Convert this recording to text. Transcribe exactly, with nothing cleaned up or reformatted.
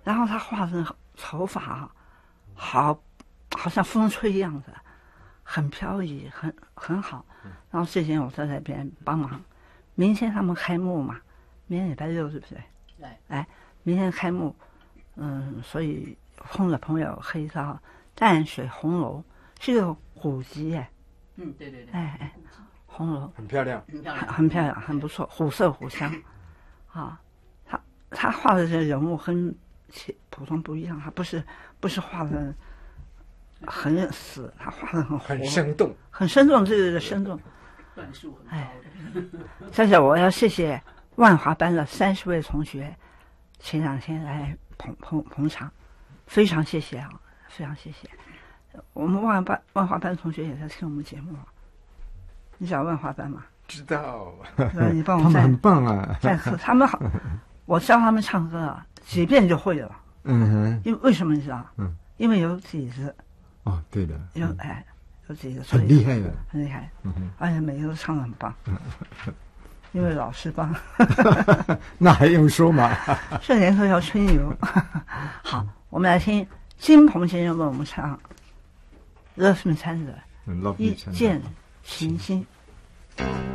然后他画的头发啊，好，好像风吹一样的，很飘逸，很很好。然后最近我在那边帮忙，明天他们开幕嘛，明天礼拜六对不对？ 对。 哎，明天开幕，嗯，所以碰了朋友可以到淡水红楼，是个古迹哎。 嗯，对对对。 哎哎，红楼很漂亮， 很漂亮， 很漂亮，很不错，虎色虎香，啊，他他画的这人物跟其普通不一样，他不是不是画的很死，他画的很活， 很生动， 很生动，对对对，生动。 段数很高哎，再者我要谢谢万华班的三十位同学，前两天来捧捧捧场，非常谢谢啊，非常谢谢。我们万华班万华班的同学也在听我们节目啊，你知道万华班吗？ 知道。 你帮我他们很棒啊！ 再次，他们好，我教他们唱歌啊，几遍就会了。 嗯哼。 因为为什么你知道？ 嗯。 因为有底子。 哦，对的。 有哎，有底子。 很厉害的。 很厉害。 嗯哼。 而且每个都唱得很棒。因为老师帮。 那还用说吗？ 这年头要吹牛。好，我们来听金鹏先生为我们唱《Love Me Tender》，一见倾心。